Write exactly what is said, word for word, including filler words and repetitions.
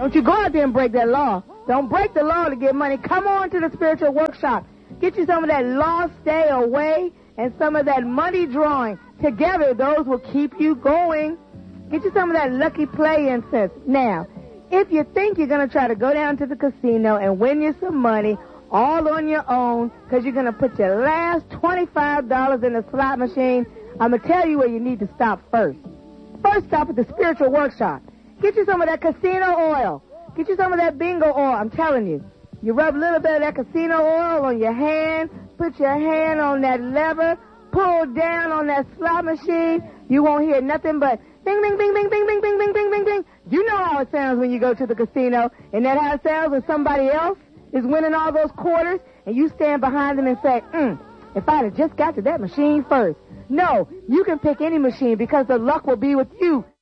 Don't you go out there and break that law. Don't break the law to get money. Come on to the spiritual workshop. Get you some of that lost stay away and some of that money drawing. Together, those will keep you going. Get you some of that lucky play incense. Now, if you think you're going to try to go down to the casino and win you some money all on your own because you're going to put your last twenty-five dollars in the slot machine, I'm going to tell you where you need to stop first. First, stop at the spiritual workshop. Get you some of that casino oil. Get you some of that bingo oil. I'm telling you. You rub a little bit of that casino oil on your hand, put your hand on that lever, pull down on that slot machine. You won't hear nothing but bing, bing, bing, bing, bing, bing, bing, bing, bing, bing, bing. You know how it sounds when you go to the casino. And that how it sounds when somebody else is winning all those quarters and you stand behind them and say, mm, if I'd have just got to that machine first. No, you can pick any machine because the luck will be with you.